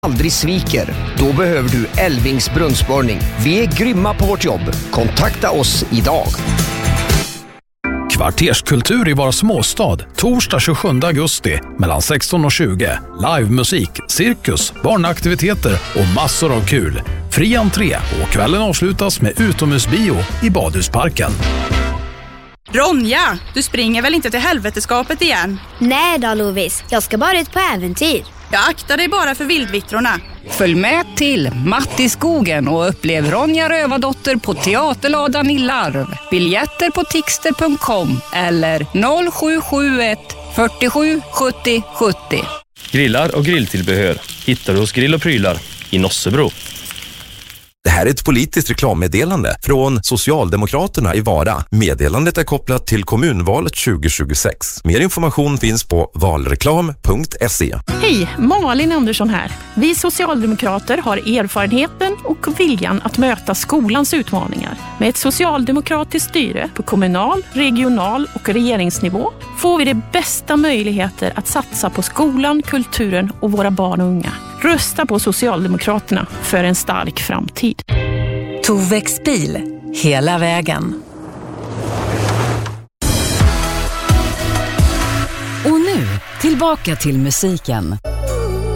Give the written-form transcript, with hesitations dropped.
aldrig sviker. Då behöver du Älvings brunnsborrning. Vi är grymma på vårt jobb. Kontakta oss idag. Kvarterskultur i vår småstad. Torsdag 27 augusti mellan 16 och 20. Livemusik, cirkus, barnaktiviteter och massor av kul. Fri entré och kvällen avslutas med utomhusbio i Badhusparken. Ronja, du springer väl inte till helveteskapet igen? Nej då, Lovis. Jag ska bara ut på äventyr. Jag aktar dig bara för vildvittrorna. Följ med till Mattiskogen och upplev Ronja Rövardotter på Teaterladan i Larv. Biljetter på tixter.com eller 0771 47 70 70. Grillar och grilltillbehör hittar du hos Grill och Prylar i Nossebro. Det här är ett politiskt reklammeddelande från Socialdemokraterna i Vara. Meddelandet är kopplat till kommunvalet 2026. Mer information finns på valreklam.se. Hej, Malin Andersson här. Vi socialdemokrater har erfarenheten och viljan att möta skolans utmaningar. Med ett socialdemokratiskt styre på kommunal, regional och regeringsnivå får vi de bästa möjligheter att satsa på skolan, kulturen och våra barn och unga. Rösta på Socialdemokraterna för en stark framtid. Tovex bil, hela vägen. Och nu, tillbaka till musiken.